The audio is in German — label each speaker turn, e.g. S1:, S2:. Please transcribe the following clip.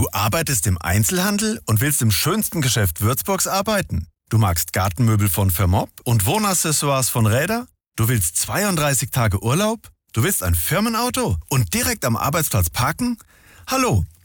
S1: Du arbeitest im Einzelhandel und willst im schönsten Geschäft Würzburgs arbeiten. Du magst Gartenmöbel von Vermob und Wohnaccessoires von Räder. Du willst 32 Tage Urlaub. Du willst ein Firmenauto und direkt am Arbeitsplatz parken. Hallo,